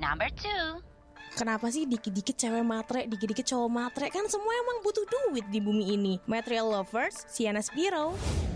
Number 2. Kenapa sih dikit-dikit cewek matre, dikit-dikit cowok matre? Kan semua emang butuh duit di bumi ini. Material Lovers, Sienna Spiro.